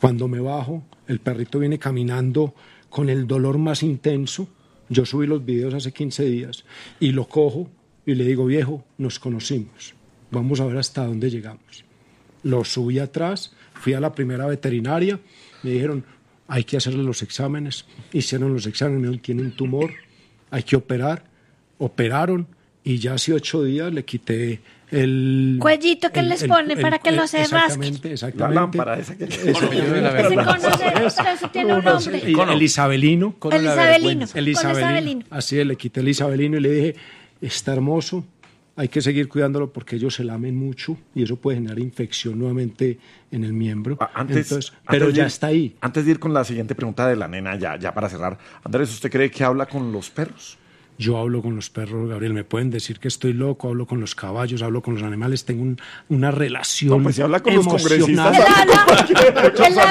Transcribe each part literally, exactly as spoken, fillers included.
Cuando me bajo, el perrito viene caminando con el dolor más intenso. Yo subí los videos hace quince días y lo cojo y le digo, viejo, nos conocimos, vamos a ver hasta dónde llegamos. Lo subí atrás, fui a la primera veterinaria, me dijeron, hay que hacerle los exámenes, hicieron los exámenes, me dijeron, tiene un tumor, hay que operar, operaron y ya hace ocho días le quité el... Cuellito que el, les el, pone el, para que el, lo se rasque. Exactamente, exactamente. La lámpara esa que... Ese cono, pero eso tiene un nombre. El, el isabelino. El isabelino. El isabelino. Así es, le quité el isabelino y le dije, está hermoso, hay que seguir cuidándolo porque ellos se lamen mucho y eso puede generar infección nuevamente en el miembro. Antes, Entonces, pero antes ya de, está ahí. Antes de ir con la siguiente pregunta de la nena, ya, ya para cerrar. Andrés, ¿usted cree que habla con los perros? Yo hablo con los perros, Gabriel, me pueden decir que estoy loco, hablo con los caballos, hablo con los animales, tengo un, una relación no, pues si habla con emocional. los congresistas. Él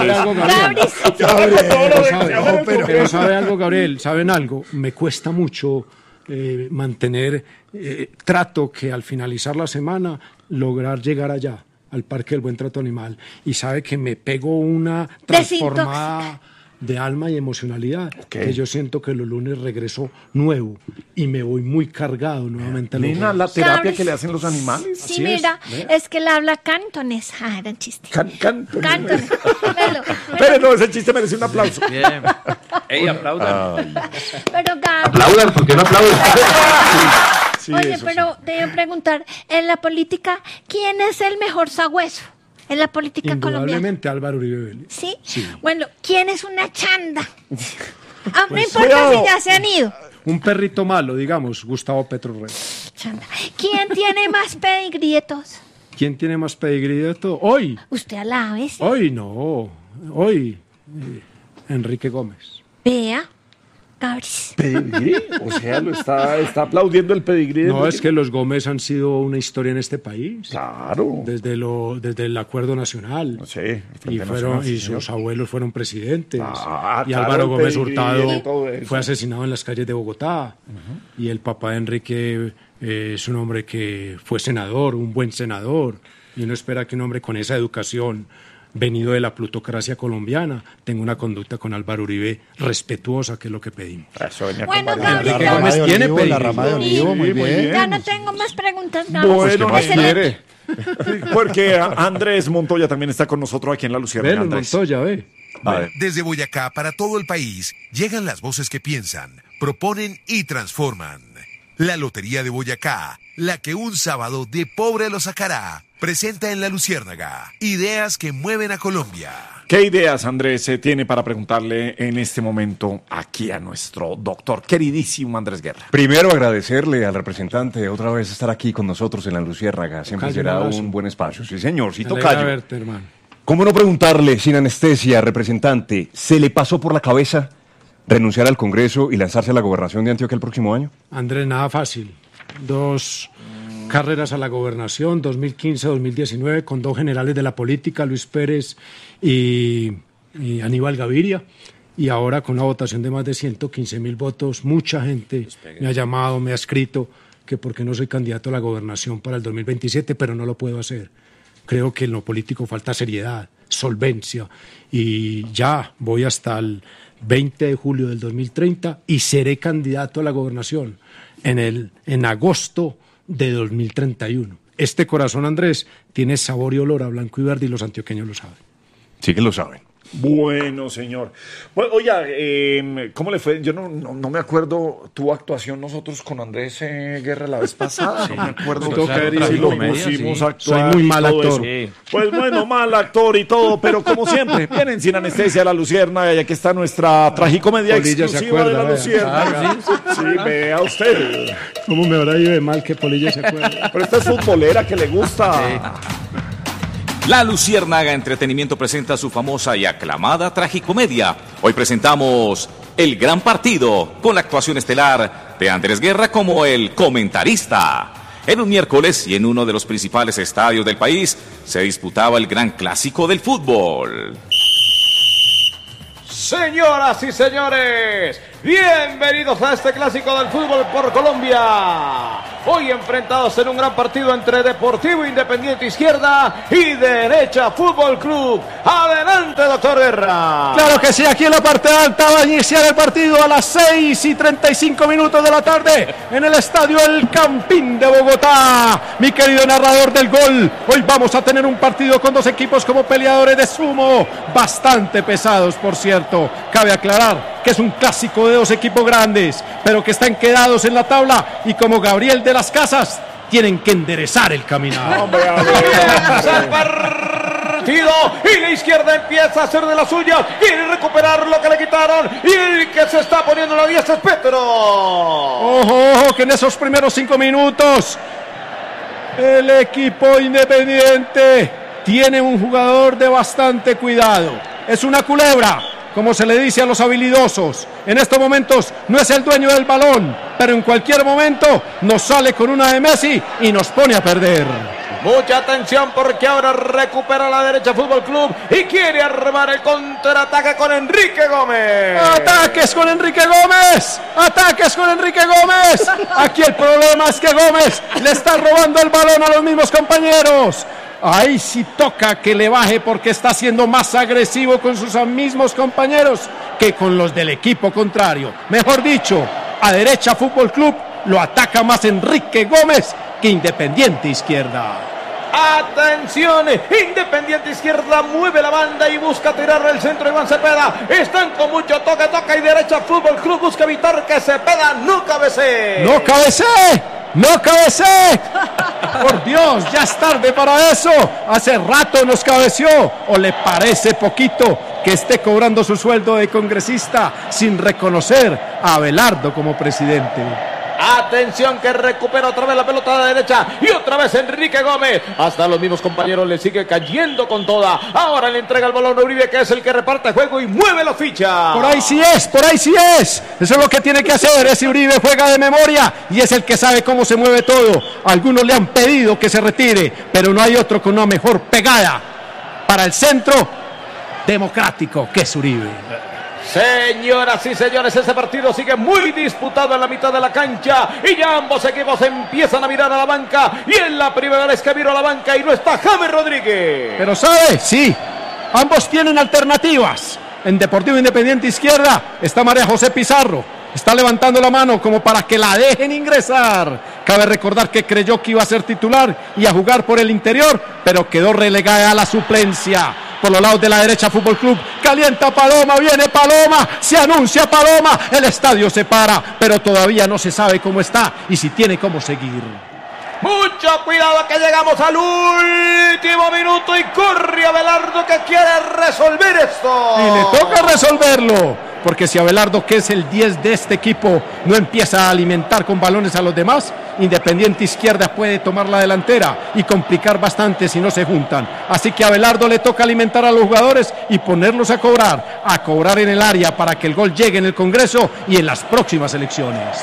habla, pero sabe algo, Gabriel, ¿saben algo? Me cuesta mucho eh, mantener, eh, trato que al finalizar la semana lograr llegar allá, al Parque del Buen Trato Animal, y sabe que me pego una transformada de alma y emocionalidad, okay. que yo siento que los lunes regreso nuevo y me voy muy cargado nuevamente. Nina, la terapia ¿sabes? Que le hacen los animales. Sí, mira, es, es que él habla cantones. Ah, era un chiste. Can, cantones. Cantones. Pero, pero no, ese chiste merece un aplauso. Bien. Ey, aplaudan. Pero, Gabriel. Aplaudan, ¿por qué no aplauden? Sí, oye, pero sí. Te iba a preguntar, en la política, ¿quién es el mejor sagüeso? En la política colombiana. Indudablemente Álvaro Uribe Vélez. ¿Sí? Sí. Bueno, ¿quién es una chanda? Ah, pues, no importa si ya se han ido. Un perrito malo, digamos, Gustavo Petro Reyes. Chanda. ¿Quién tiene más pedigrí de todos? ¿Quién tiene más pedigrí de todos? Hoy. Usted alabe, ¿sí? Hoy no. Hoy, eh, Enrique Gómez. Vea. Cabris. ¿Pedigrí? O sea, lo está, está aplaudiendo el pedigrí. No, Enrique. Es que los Gómez han sido una historia en este país. Claro. Desde, lo, desde el Acuerdo Nacional. Sí. Y, fueron, nacional, y sus abuelos fueron presidentes. Ah, y claro, Álvaro Gómez Hurtado fue asesinado en las calles de Bogotá. Uh-huh. Y el papá de Enrique eh, es un hombre que fue senador, un buen senador. Y uno espera que un hombre con esa educación, venido de la plutocracia colombiana, tengo una conducta con Álvaro Uribe respetuosa, que es lo que pedimos. Eso venía bueno, con Gabriel, Enrique Gómez tiene Olivo, la rama de Olivo, muy bien. Ya no tengo más preguntas, Gabriel. Bueno, pues quiere. Porque Andrés Montoya también está con nosotros aquí en La Luciérnaga. Ven, Montoya, ve. Desde Boyacá para todo el país llegan las voces que piensan, proponen y transforman. La Lotería de Boyacá, la que un sábado de pobre lo sacará, presenta en La Luciérnaga ideas que mueven a Colombia. ¿Qué ideas, Andrés, se tiene para preguntarle en este momento aquí a nuestro doctor, queridísimo Andrés Guerra? Primero, agradecerle al representante otra vez estar aquí con nosotros en La Luciérnaga. Siempre Tocayo, será un, un buen espacio. Sí, señor, sí, Me tocayo. verte, hermano. ¿Cómo no preguntarle, sin anestesia, representante, ¿se le pasó por la cabeza renunciar al Congreso y lanzarse a la gobernación de Antioquia el próximo año? Andrés, nada fácil. Dos carreras a la gobernación, dos mil quince a dos mil diecinueve, con dos generales de la política, Luis Pérez y, y Aníbal Gaviria. Y ahora con una votación de más de ciento quince mil votos, mucha gente me ha llamado, me ha escrito que por qué no soy candidato a la gobernación para el dos mil veintisiete, pero no lo puedo hacer. Creo que en lo político falta seriedad, solvencia, y ya voy hasta el veinte de julio del dos mil treinta y seré candidato a la gobernación en, el, en agosto de dos mil treinta y uno. Este corazón, Andrés, tiene sabor y olor a blanco y verde y los antioqueños lo saben. Sí que lo saben. Bueno, señor. Bueno, oye, eh, ¿cómo le fue? Yo no, no, no me acuerdo tu actuación nosotros con Andrés eh, Guerra la vez pasada. Sí. No me acuerdo. Pues claro, si lo pusimos sí. a actuar. Soy muy mal actor. Sí. Pues bueno, mal actor y todo, pero como siempre, vienen sin anestesia La Luciérnaga y aquí está nuestra tragicomedia Polilla exclusiva acuerda, de La Luciérnaga. Ah, ¿sí? Sí, vea usted. ¿Cómo me habrá ido de mal que Polilla se acuerda? Pero esta es futbolera que le gusta. Sí. La Luciérnaga Entretenimiento presenta su famosa y aclamada tragicomedia. Hoy presentamos El Gran Partido, con la actuación estelar de Andrés Guerra como el comentarista. En un miércoles y en uno de los principales estadios del país se disputaba el gran clásico del fútbol. Señoras y señores, Bienvenidos a este clásico del fútbol por Colombia. Hoy enfrentados en un gran partido entre Deportivo Independiente Izquierda y Derecha Fútbol Club. Adelante, doctor Guerra. Claro que sí, aquí en la parte alta va a iniciar el partido a las seis y treinta y cinco minutos de la tarde en el estadio El Campín de Bogotá. Mi querido narrador del gol, hoy vamos a tener un partido con dos equipos como peleadores de sumo, bastante pesados, por cierto. Cabe aclarar que es un clásico de dos equipos grandes, pero que están quedados en la tabla y como Gabriel de las Casas tienen que enderezar el caminar. Hombre, el partido y la izquierda empieza a hacer de las suyas, quiere recuperar lo que le quitaron y el que se está poniendo la diez es Petro. Ojo, ojo, que en esos primeros cinco minutos el equipo Independiente tiene un jugador de bastante cuidado. Es una culebra, como se le dice a los habilidosos. En estos momentos no es el dueño del balón, pero en cualquier momento nos sale con una de Messi y nos pone a perder. Mucha atención porque ahora recupera la Derecha Fútbol Club y quiere armar el contraataque con Enrique Gómez. ¡Ataques con Enrique Gómez! ¡Ataques con Enrique Gómez! Aquí el problema es que Gómez le está robando el balón a los mismos compañeros. Ahí sí toca que le baje porque está siendo más agresivo con sus mismos compañeros que con los del equipo contrario. Mejor dicho, a Derecha Fútbol Club lo ataca más Enrique Gómez que Independiente Izquierda. Atención, Independiente Izquierda mueve la banda y busca tirar el centro. Iván Cepeda, están con mucho toque, toca y Derecha Fútbol Club busca evitar que Cepeda no cabecee. ¡No cabecee! ¡No cabecee! Por Dios, ya es tarde para eso. Hace rato nos cabeció. ¿O le parece poquito que esté cobrando su sueldo de congresista sin reconocer a Abelardo como presidente? Atención que recupera otra vez la pelota a la derecha y otra vez Enrique Gómez. Hasta los mismos compañeros le sigue cayendo con toda. Ahora le entrega el balón a Uribe, que es el que reparte juego y mueve la ficha. Por ahí sí es, por ahí sí es. Eso es lo que tiene que hacer. Ese Uribe juega de memoria y es el que sabe cómo se mueve todo. Algunos le han pedido que se retire, pero no hay otro con una mejor pegada para el centro democrático que es Uribe. Señoras y señores, ese partido sigue muy disputado en la mitad de la cancha y ya ambos equipos empiezan a mirar a la banca y es la primera vez que miro a la banca y no está James Rodríguez. Pero ¿sabe? Sí, ambos tienen alternativas. En Deportivo Independiente Izquierda está María José Pizarro, está levantando la mano como para que la dejen ingresar. Cabe recordar que creyó que iba a ser titular y a jugar por el interior, pero quedó relegada a la suplencia. Por los lados de la Derecha Fútbol Club, calienta Paloma, viene Paloma, se anuncia Paloma, el estadio se para, pero todavía no se sabe cómo está y si tiene cómo seguir. Mucho cuidado que llegamos al último minuto y corre Abelardo que quiere resolver esto. Y le toca resolverlo, porque si Abelardo, que es el diez de este equipo, no empieza a alimentar con balones a los demás, Independiente Izquierda puede tomar la delantera y complicar bastante si no se juntan. Así que a Abelardo le toca alimentar a los jugadores y ponerlos a cobrar, a cobrar en el área para que el gol llegue en el Congreso y en las próximas elecciones.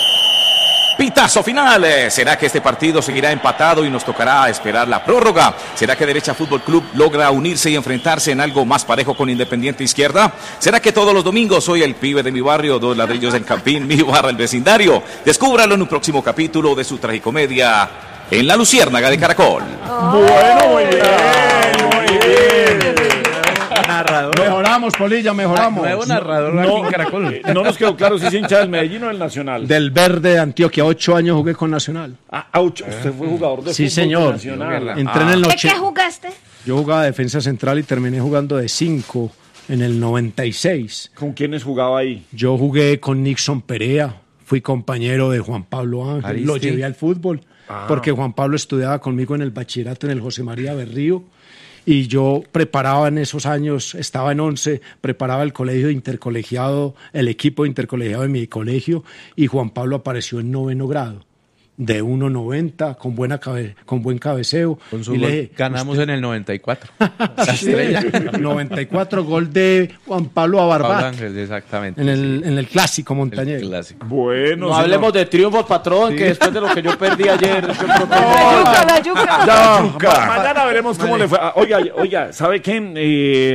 Pitazo final. ¿Será que este partido seguirá empatado y nos tocará esperar la prórroga? ¿Será que Derecha Fútbol Club logra unirse y enfrentarse en algo más parejo con Independiente Izquierda? ¿Será que todos los domingos soy el pibe de mi barrio, dos ladrillos del Campín, mi barra el vecindario? Descúbralo en un próximo capítulo de su tragicomedia en La Luciérnaga de Caracol. Oh. Bueno, muy bien, muy bien. Narrador. Mejoramos, Polilla, mejoramos. Nuevo narrador no, aquí en Caracol. No nos quedó claro si es hincha del Medellín o del Nacional. Del Verde de Antioquia, ocho años jugué con Nacional. Ah, ocho. Usted fue jugador de sí, fútbol señor. Nacional. Entré en el ¿De noche. qué jugaste? Yo jugaba defensa central y terminé jugando de cinco en el noventa y seis. ¿Con quiénes jugaba ahí? Yo jugué con Nixon Perea, fui compañero de Juan Pablo Ángel, Aristi. lo llevé al fútbol, Ah. porque Juan Pablo estudiaba conmigo en el bachillerato en el José María Berrío, y yo preparaba en esos años, estaba en once, preparaba el colegio intercolegiado, el equipo intercolegiado de mi colegio, y Juan Pablo apareció en noveno grado, de uno noventa, con, buena cabe, con buen cabeceo. Con su y gol le dije, ganamos usted... en el noventa y cuatro. La estrella. noventa y cuatro, gol de Juan Pablo Abarbat. Pablo Ángel, exactamente. En el, sí. en el clásico montañero. El clásico. Bueno, No hablemos de triunfos, patrón, sí. Que después de lo que yo perdí ayer. Yo creo que... La yuca, la yuca. Ya, ma- mañana veremos cómo sí. le fue. Ah, oiga, oiga, ¿sabe qué? Eh,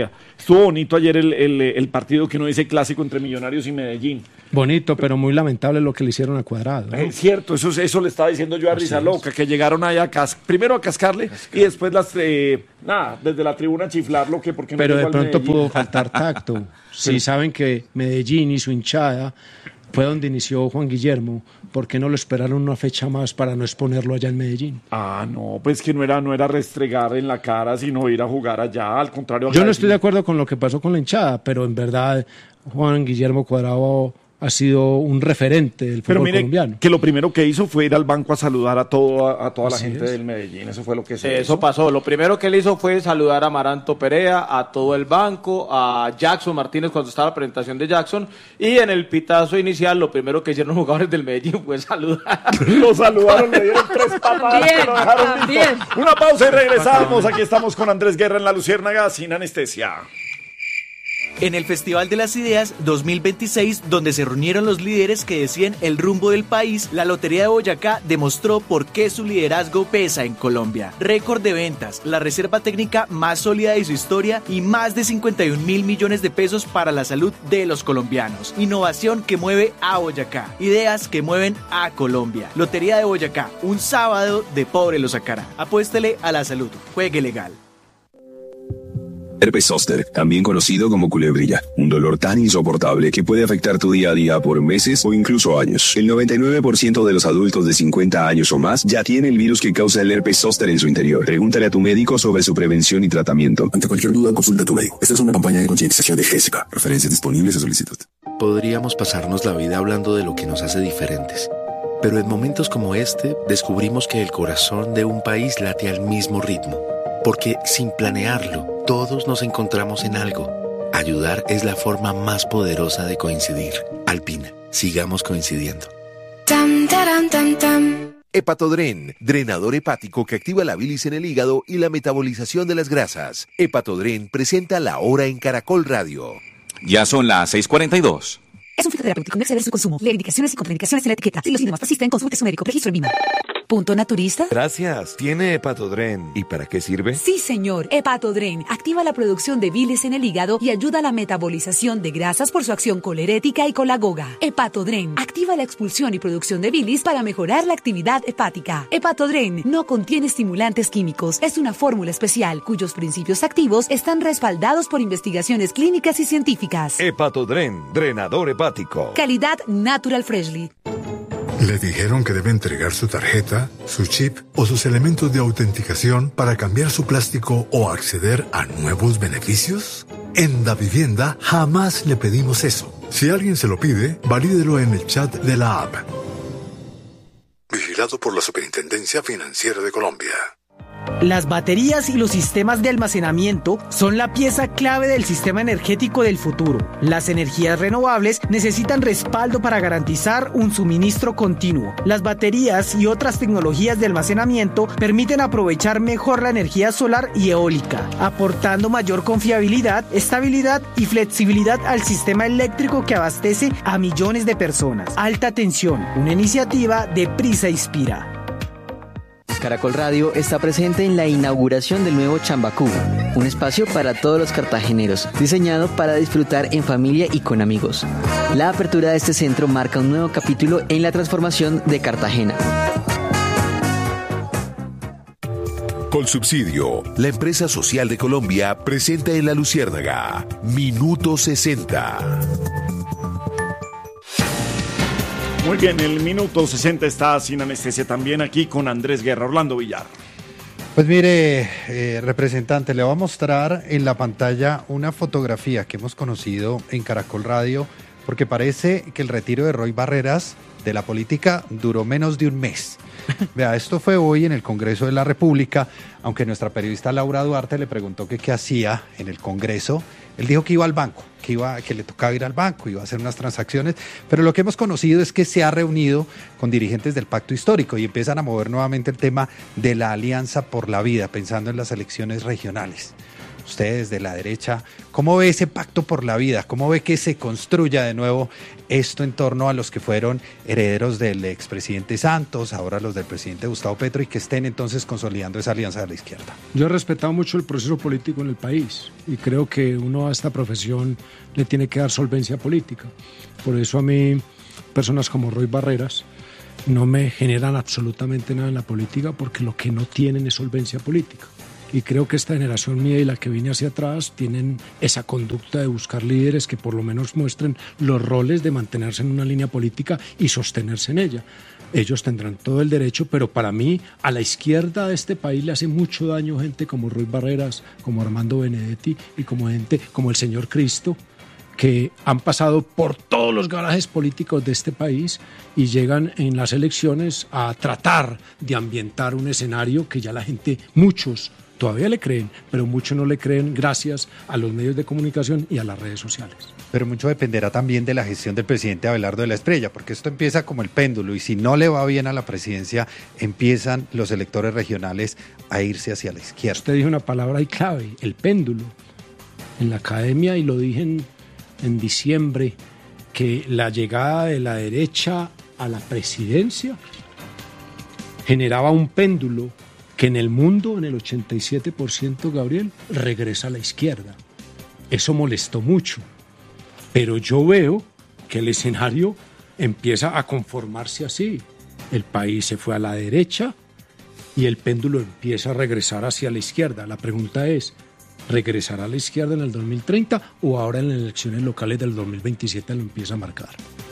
Estuvo bonito ayer el, el, el partido que uno dice clásico entre Millonarios y Medellín. Bonito, pero muy lamentable lo que le hicieron a Cuadrado, ¿no? Es cierto, eso, eso le estaba diciendo yo a Risa Loca, que llegaron ahí a cas primero a cascarle Cascar. y después las eh, nada, desde la tribuna a chiflarlo que porque no Pero de pronto Medellín. pudo faltar tacto. Si sí, saben que Medellín y su hinchada fue donde inició Juan Guillermo, ¿por qué no lo esperaron una fecha más para no exponerlo allá en Medellín? Ah, no, pues que no era, no era restregar en la cara, sino ir a jugar allá, al contrario. Yo no estoy de acuerdo con lo que pasó con la hinchada, pero en verdad Juan Guillermo Cuadrado ha sido un referente del fútbol Pero mire, colombiano. Que lo primero que hizo fue ir al banco a saludar a, todo, a, a toda la Así gente es. del Medellín, eso fue lo que se Sí, hizo. eso pasó. Lo primero que él hizo fue saludar a Amaranto Perea, a todo el banco, a Jackson Martínez cuando estaba la presentación de Jackson, y en el pitazo inicial lo primero que hicieron los jugadores del Medellín fue saludar. Lo saludaron, le dieron tres patadas, Bien, lo dejaron bien. listo. Una pausa y regresamos. Aquí estamos con Andrés Guerra en La Luciérnaga sin anestesia. En el Festival de las Ideas dos mil veintiséis, donde se reunieron los líderes que decían el rumbo del país, la Lotería de Boyacá demostró por qué su liderazgo pesa en Colombia. Récord de ventas, la reserva técnica más sólida de su historia y más de cincuenta y un mil millones de pesos para la salud de los colombianos. Innovación que mueve a Boyacá. Ideas que mueven a Colombia. Lotería de Boyacá, un sábado de pobre lo sacará. Apuéstele a la salud. Juegue legal. Herpes zóster, también conocido como culebrilla, un dolor tan insoportable que puede afectar tu día a día por meses o incluso años. El noventa y nueve por ciento de los adultos de cincuenta años o más ya tiene el virus que causa el herpes zóster en su interior. Pregúntale a tu médico sobre su prevención y tratamiento. Ante cualquier duda, consulta a tu médico. Esta es una campaña de concientización de Gésica. Referencias disponibles a solicitud. Podríamos pasarnos la vida hablando de lo que nos hace diferentes. Pero en momentos como este, descubrimos que el corazón de un país late al mismo ritmo. Porque sin planearlo, todos nos encontramos en algo. Ayudar es la forma más poderosa de coincidir. Alpina, sigamos coincidiendo. Tam, taram, tam, tam. Hepatodren, drenador hepático que activa la bilis en el hígado y la metabolización de las grasas. Hepatodren presenta La Hora en Caracol Radio. Ya son las seis cuarenta y dos. Es un fitoterapéutico, no exceder su consumo. Lee indicaciones y contraindicaciones en la etiqueta. Si los síntomas persisten, consulte a su médico. Registro en Vima. ¿Punto naturista? Gracias. ¿Tiene Hepatodren? ¿Y para qué sirve? Sí, señor. Hepatodren activa la producción de bilis en el hígado y ayuda a la metabolización de grasas por su acción colerética y colagoga. Hepatodren activa la expulsión y producción de bilis para mejorar la actividad hepática. Hepatodren no contiene estimulantes químicos. Es una fórmula especial cuyos principios activos están respaldados por investigaciones clínicas y científicas. Hepatodren, drenador hepático. Calidad Natural Freshly. ¿Le dijeron que debe entregar su tarjeta, su chip o sus elementos de autenticación para cambiar su plástico o acceder a nuevos beneficios? En Davivienda jamás le pedimos eso. Si alguien se lo pide, valídelo en el chat de la app. Vigilado por la Superintendencia Financiera de Colombia. Las baterías y los sistemas de almacenamiento son la pieza clave del sistema energético del futuro. Las energías renovables necesitan respaldo para garantizar un suministro continuo. Las baterías y otras tecnologías de almacenamiento permiten aprovechar mejor la energía solar y eólica, aportando mayor confiabilidad, estabilidad y flexibilidad al sistema eléctrico que abastece a millones de personas. Alta tensión, una iniciativa de Prisa Inspira. Caracol Radio está presente en la inauguración del nuevo Chambacú, un espacio para todos los cartageneros, diseñado para disfrutar en familia y con amigos. La apertura de este centro marca un nuevo capítulo en la transformación de Cartagena. Colsubsidio, la empresa social de Colombia, presenta en La Luciérnaga Minuto sesenta. Muy bien, el minuto sesenta está sin anestesia también aquí con Andrés Guerra. Orlando Villar. Pues mire, eh, representante, le voy a mostrar en la pantalla una fotografía que hemos conocido en Caracol Radio, porque parece que el retiro de Roy Barreras de la política duró menos de un mes. Vea, esto fue hoy en el Congreso de la República, aunque nuestra periodista Laura Duarte le preguntó que qué hacía en el Congreso. Él dijo que iba al banco, que iba, que le tocaba ir al banco, iba a hacer unas transacciones, pero lo que hemos conocido es que se ha reunido con dirigentes del Pacto Histórico y empiezan a mover nuevamente el tema de la Alianza por la Vida, pensando en las elecciones regionales. ustedes de la derecha, ¿cómo ve ese pacto por la vida? ¿Cómo ve que se construya de nuevo esto en torno a los que fueron herederos del expresidente Santos, ahora los del presidente Gustavo Petro, y que estén entonces consolidando esa alianza de la izquierda? Yo he respetado mucho el proceso político en el país y creo que uno a esta profesión le tiene que dar solvencia política. Por eso a mí, personas como Roy Barreras no me generan absolutamente nada en la política, porque lo que no tienen es solvencia política. Y creo que esta generación mía y la que viene hacia atrás tienen esa conducta de buscar líderes que por lo menos muestren los roles de mantenerse en una línea política y sostenerse en ella. Ellos tendrán todo el derecho, pero para mí, a la izquierda de este país le hace mucho daño gente como Roy Barreras, como Armando Benedetti y como gente como el señor Cristo, que han pasado por todos los garajes políticos de este país y llegan en las elecciones a tratar de ambientar un escenario que ya la gente, muchos, todavía le creen, pero muchos no le creen gracias a los medios de comunicación y a las redes sociales. Pero mucho dependerá también de la gestión del presidente Abelardo de la Espriella, porque esto empieza como el péndulo y si no le va bien a la presidencia, empiezan los electores regionales a irse hacia la izquierda. Usted dijo una palabra ahí clave, el péndulo. En la academia, y lo dije en, en diciembre, que la llegada de la derecha a la presidencia generaba un péndulo que en el mundo, en el ochenta y siete por ciento, Gabriel, regresa a la izquierda. Eso molestó mucho, pero yo veo que el escenario empieza a conformarse así. El país se fue a la derecha y el péndulo empieza a regresar hacia la izquierda. La pregunta es, ¿regresará a la izquierda en el dos mil treinta o ahora en las elecciones locales del dos mil veintisiete lo empieza a marcar?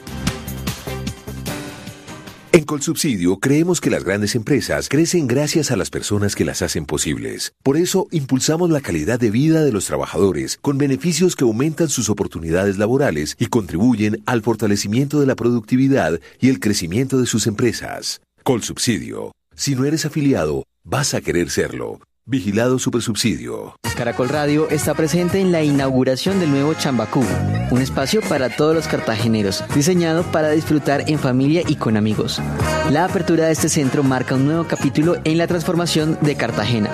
En Colsubsidio creemos que las grandes empresas crecen gracias a las personas que las hacen posibles. Por eso impulsamos la calidad de vida de los trabajadores con beneficios que aumentan sus oportunidades laborales y contribuyen al fortalecimiento de la productividad y el crecimiento de sus empresas. Colsubsidio. Si no eres afiliado, vas a querer serlo. Vigilado Supersubsidio. Caracol Radio está presente en la inauguración del nuevo Chambacú, un espacio para todos los cartageneros, diseñado para disfrutar en familia y con amigos. La apertura de este centro marca un nuevo capítulo en la transformación de Cartagena.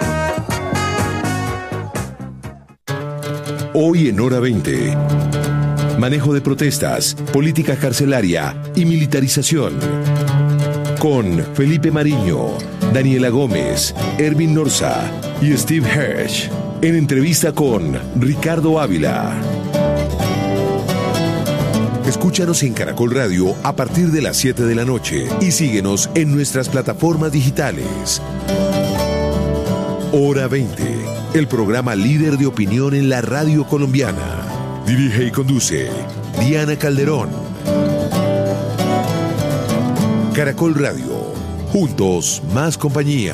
Hoy en Hora veinte. Manejo de protestas, política carcelaria y militarización. Con Felipe Mariño, Daniela Gómez, Erwin Norza y Steve Hirsch. En entrevista con Ricardo Ávila. Escúchanos en Caracol Radio a partir de las siete de la noche y síguenos en nuestras plataformas digitales. Hora veinte, el programa líder de opinión en la radio colombiana. Dirige y conduce Diana Calderón. Caracol Radio. Juntos, más compañía.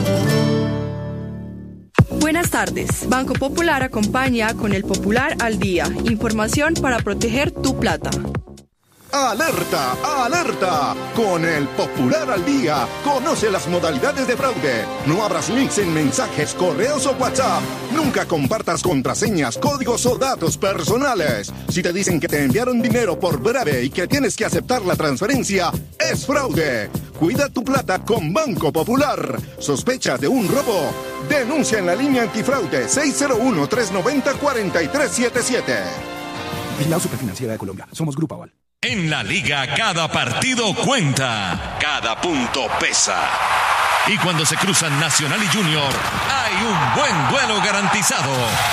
Buenas tardes. Banco Popular acompaña con el Popular al Día. Información para proteger tu plata. ¡Alerta! ¡Alerta! Con el Popular al Día, conoce las modalidades de fraude. No abras links en mensajes, correos o WhatsApp. Nunca compartas contraseñas, códigos o datos personales. Si te dicen que te enviaron dinero por breve y que tienes que aceptar la transferencia, es fraude. Cuida tu plata con Banco Popular. ¿Sospechas de un robo? Denuncia en la línea antifraude seis cero uno, tres nueve cero, cuatro tres siete siete. Vigilado Superfinanciera de Colombia. Somos Grupo Aval. En la liga cada partido cuenta, cada punto pesa. Y cuando se cruzan Nacional y Junior, hay un buen duelo garantizado.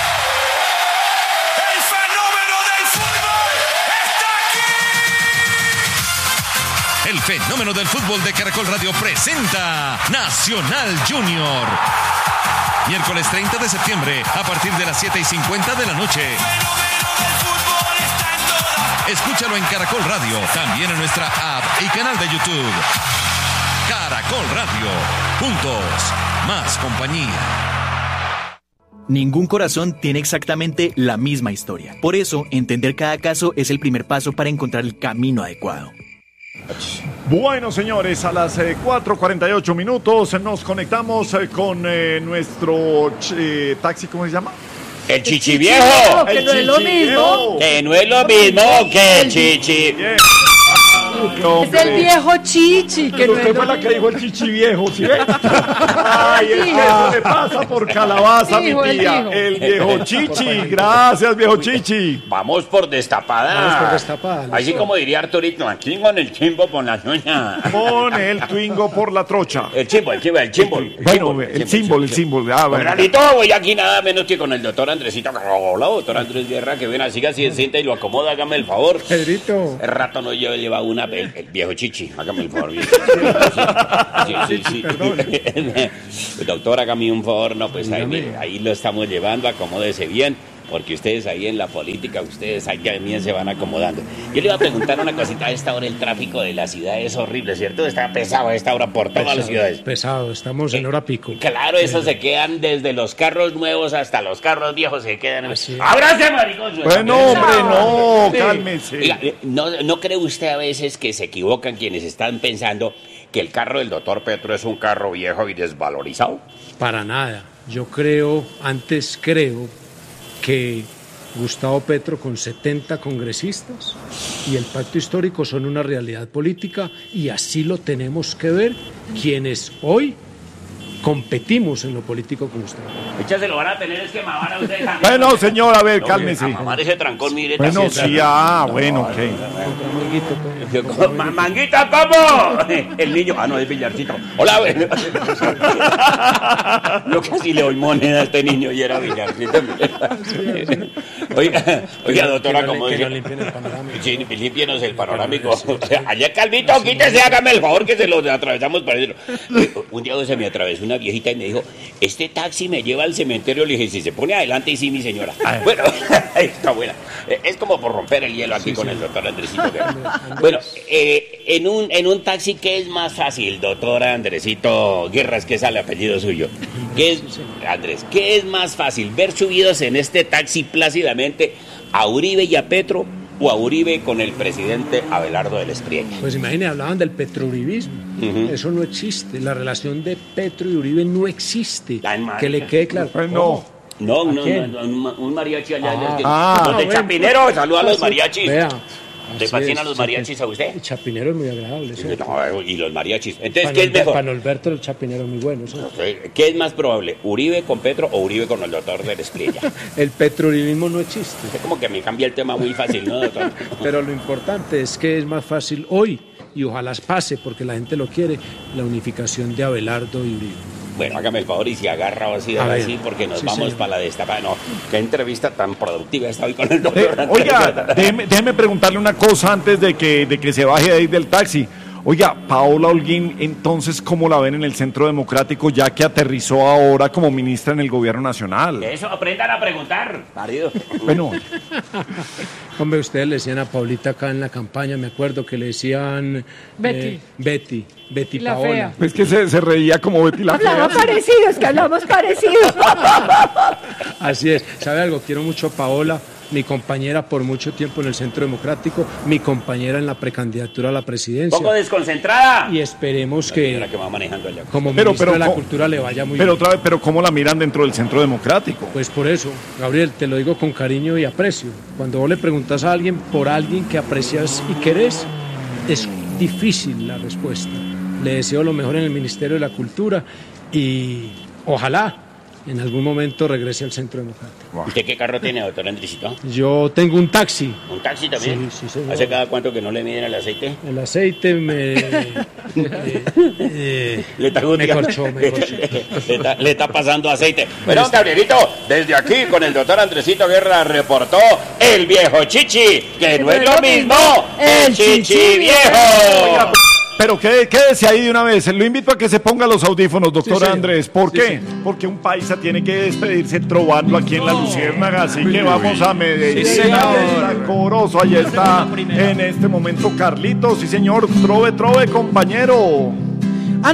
¡El fenómeno del fútbol está aquí! El fenómeno del fútbol de Caracol Radio presenta Nacional Junior. Miércoles treinta de septiembre, a partir de las siete y cincuenta de la noche. Escúchalo en Caracol Radio, también en nuestra app y canal de YouTube. Caracol Radio, juntos, más compañía. Ningún corazón tiene exactamente la misma historia. Por eso, entender cada caso es el primer paso para encontrar el camino adecuado. Bueno, señores, a las eh, cuatro cuarenta y ocho minutos nos conectamos eh, con eh, nuestro eh, taxi, ¿cómo se llama? El chichi viejo. Que no es lo mismo. Que no es lo mismo que el chichi. Es el viejo Chichi. Que Pero no usted es fue la que dijo el chichi viejo, ¿sí ve? Ay, es que eso le pasa por calabaza, mi Dijo, él tía. dijo. El viejo chichi. Gracias, viejo chichi. Vamos por destapada. Vamos por destapada. Así como diría Arturito, aquí con el chimbo por la ñoña. Pon el twingo por la trocha. El chimbo, el chimbo, el chimbo. Bueno, el símbolo, el símbolo. Ah, bueno. Realito, voy aquí nada menos que con el doctor Andresito. Hola, doctor Andrés Guerra, que viene así, así, sienta y lo acomoda, hágame el favor. Pedrito. El rato no lleva, lleva una, el, el viejo chichi, hágame el favor. Sí, sí, sí. sí. Doctor, hágame un favor, no, pues ahí, mire, ahí lo estamos llevando, acomódese bien. Porque ustedes ahí en la política, ustedes ahí también se van acomodando. Yo le iba a preguntar una cosita. A esta hora el tráfico de la ciudad es horrible, ¿cierto? Está pesado a esta hora por todas Pesado, las ciudades. Pesado, estamos en hora pico. Claro, eso se quedan desde los carros nuevos hasta los carros viejos, se quedan. ¡Ábrase, maricón! Bueno, hombre, no, cálmese. Oiga, ¿no, ¿no cree usted a veces que se equivocan quienes están pensando que el carro del doctor Petro es un carro viejo y desvalorizado? Para nada. Yo creo, antes creo... que Gustavo Petro con setenta congresistas y el pacto histórico son una realidad política y así lo tenemos que ver quienes hoy competimos en lo político con usted. Echa, se lo van a tener es que mamar a ustedes también. Bueno, señor, a ver, cálmese. A mamar ese trancón, mire. Bueno, sí, ah, bueno, ok. ¡Manguita, ¿cómo? El niño, ah, no, es Villarcito. Hola, yo casi le doy moneda a este niño y era Villarcito. Oiga, oiga, doctora, como dice. Sí, límpienos el panorámico. Allá, Calvito, quítese, hágame el favor que se lo atravesamos para adentro. Un día se me atravesó una viejita y me dijo, este taxi me lleva al cementerio. Le dije, si se pone adelante, y sí, mi señora. Bueno, está buena. Es como por romper el hielo aquí sí, con sí. el doctor Andresito Guerra. Bueno, eh, en, un, en un taxi, ¿qué es más fácil, doctor Andresito Guerra? Es que sale apellido suyo. ¿Qué es, Andrés, qué es más fácil, ver subidos en este taxi plácidamente a Uribe y a Petro, o a Uribe con el presidente Abelardo del Espriella? Pues imagínate, hablaban del petrouribismo. Uh-huh. Eso no existe. La relación de Petro y Uribe no existe. Que le quede claro. Pues no. No, no, no, un, un mariachi allá. Ah, ah, los de bueno. Chapinero, saluda a los mariachis. Vea. ¿Le fascinan los mariachis a usted? El Chapinero es muy agradable. ¿sí? No, y los mariachis. Entonces, Pan ¿qué es mejor? Para Norberto el Chapinero es muy bueno. ¿sí? ¿Qué es más probable? ¿Uribe con Petro o Uribe con el doctor del Espriella? El petrouribismo no existe. Es como que me cambia el tema muy fácil, ¿no, doctor? Pero lo importante es que es más fácil hoy, y ojalá pase, porque la gente lo quiere, la unificación de Abelardo y Uribe. Bueno, hágame el favor y si agarra así, así porque nos sí, vamos sí. para la destapada. No, qué entrevista tan productiva está hoy con el doctor. Eh, oiga, déjeme, déjeme preguntarle una cosa antes de que, de que se baje de ahí del taxi. Oiga, Paola Holguín, entonces, ¿cómo la ven en el Centro Democrático ya que aterrizó ahora como ministra en el Gobierno Nacional? Eso, aprendan a preguntar, marido. Bueno. Hombre, ustedes le decían a Paulita acá en la campaña, me acuerdo que le decían... Betty. Eh, Betty, Betty la Paola. Fea. Es que se, se reía como Betty la Fea. Hablamos parecido, es que hablamos parecido. Así es. ¿Sabe algo? Quiero mucho a Paola, mi compañera por mucho tiempo en el Centro Democrático, mi compañera en la precandidatura a la presidencia. ¡Poco desconcentrada! Y esperemos que, que va manejando allá. como pero, ministra pero, de la ¿cómo? Cultura le vaya muy pero bien. Otra vez, pero ¿cómo la miran dentro del Centro Democrático? Pues por eso, Gabriel, te lo digo con cariño y aprecio. Cuando vos le preguntas a alguien por alguien que aprecias y querés, es difícil la respuesta. Le deseo lo mejor en el Ministerio de la Cultura y ojalá en algún momento regrese al Centro Democrático. ¿Usted qué carro tiene, doctor Andresito? Yo tengo un taxi. ¿Un taxi también? Sí, sí, señor. ¿Hace cada cuánto que no le miden el aceite? El aceite me... eh, eh, le, está me corchó, me corchó. le, está, le está pasando aceite. Bueno, Gabrielito, desde aquí con el doctor Andresito Guerra reportó el viejo Chichi, que no es lo mismo, el Chichi viejo. Pero quédese ahí de una vez. Lo invito a que se ponga los audífonos, doctor sí, sí. Andrés. ¿Por sí, qué? Sí. Porque un paisa tiene que despedirse trovando aquí en la Luciérnaga. Así que vamos a Medellín. Sí, Corozo, ahí está en este momento Carlitos. Sí, señor. Trove, trove, compañero.